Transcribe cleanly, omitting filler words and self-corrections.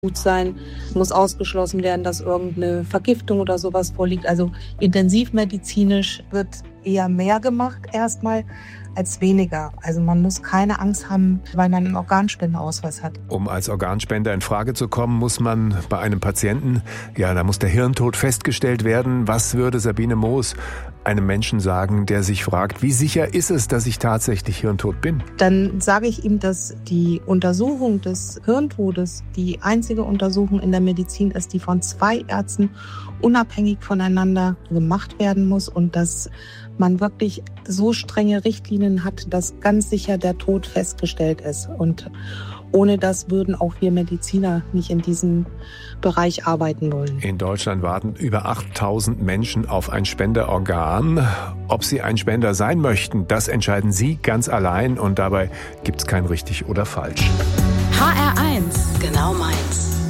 gut sein, muss ausgeschlossen werden, dass irgendeine Vergiftung oder sowas vorliegt. Also intensivmedizinisch wird eher mehr gemacht erstmal als weniger. Also man muss keine Angst haben, weil man einen Organspendeausweis hat. Um als Organspender in Frage zu kommen, muss man bei einem Patienten, da muss der Hirntod festgestellt werden. Was würde Sabine Moos einem Menschen sagen, der sich fragt, wie sicher ist es, dass ich tatsächlich hirntot bin? Dann sage ich ihm, dass die Untersuchung des Hirntodes die einzige Untersuchung in der Medizin ist, die von 2 Ärzten unabhängig voneinander gemacht werden muss und dass man wirklich so strenge Richtlinien hat, dass ganz sicher der Tod festgestellt ist. Und ohne das würden auch wir Mediziner nicht in diesem Bereich arbeiten wollen. In Deutschland warten über 8.000 Menschen auf ein Spenderorgan. Ob sie ein Spender sein möchten, das entscheiden Sie ganz allein und dabei gibt's kein richtig oder falsch. HR1, genau meins.